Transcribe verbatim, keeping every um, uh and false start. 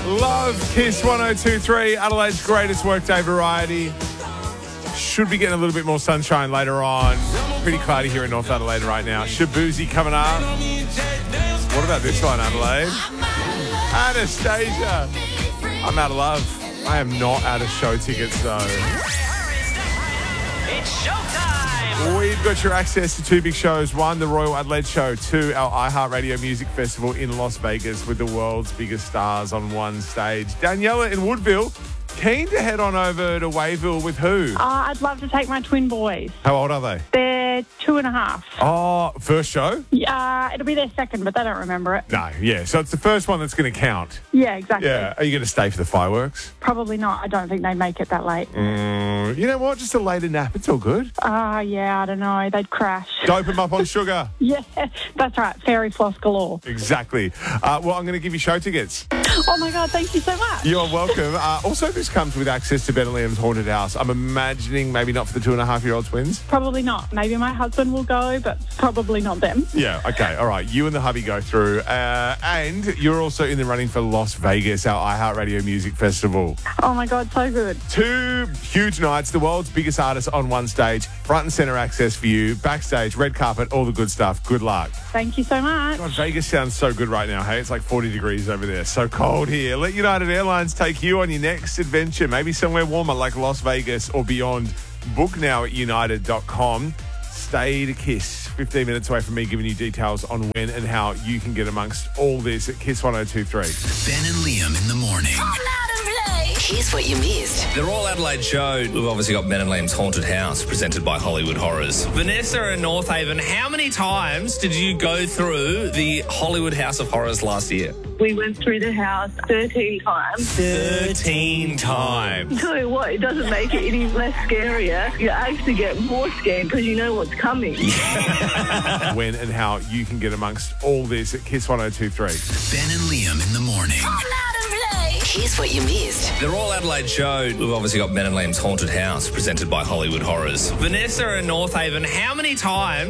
Love Kiss one oh two three, Adelaide's greatest workday variety. Should be getting a little bit more sunshine later on. Pretty cloudy here in North Adelaide right now. Shabuzi coming up. What about this one, Adelaide? Anastasia. I'm out of love. I am not out of show tickets, though. It's showtime! We've got your access to two big shows. One, the Royal Adelaide Show. Two, our iHeartRadio Music Festival in Las Vegas with the world's biggest stars on one stage. Daniela in Woodville, keen to head on over to Wayville with who? Uh, I'd love to take my twin boys. How old are they? They're two and a half. Oh, first show? Yeah, it'll be their second, but they don't remember it. No, yeah. So it's the first one that's going to count. Yeah, exactly. Yeah. Are you going to stay for the fireworks? Probably not. I don't think they'd make it that late. Mm, you know what? Just a later nap. It's all good. Ah, uh, yeah, I don't know. They'd crash. Dope them up on sugar. Yeah, that's right. Fairy floss galore. Exactly. Uh, well, I'm going to give you show tickets. Oh, my God. Thank you so much. You're welcome. Uh, also, this comes with access to Ben and Liam's Haunted House. I'm imagining maybe not for the two and a half year old twins. Probably not. Maybe my husband will go, but probably not them. Yeah, okay. All right. You and the hubby go through. Uh, and you're also in the running for Las Vegas, our iHeartRadio Music Festival. Oh, my God. So good. Two huge nights, the world's biggest artists on one stage, front and center access for you, backstage, red carpet, all the good stuff. Good luck. Thank you so much. God, Vegas sounds so good right now, hey? It's like forty degrees over there. So cold here. Let United Airlines take you on your next adventure, maybe somewhere warmer like Las Vegas or beyond. Book now at united dot com. Stay to Kiss. fifteen minutes away from me giving you details on when and how you can get amongst all this at Kiss one oh two three. Ben and Liam in the morning. Here's what you missed. The Royal Adelaide Show. We've obviously got Ben and Liam's Haunted House, presented by Hollywood Horrors. Vanessa in North Haven, how many times did you go through the Hollywood House of Horrors last year? We went through the house thirteen times. thirteen times. Tell you what, it doesn't make it any less scarier. You actually get more scared because you know what's coming. When and how you can get amongst all this at Kiss one oh two three. Ben and Liam in the morning. Here's what you missed. The Royal Adelaide Show. We've obviously got Ben and Liam's Haunted House, presented by Hollywood Horrors. Vanessa in North Haven, how many times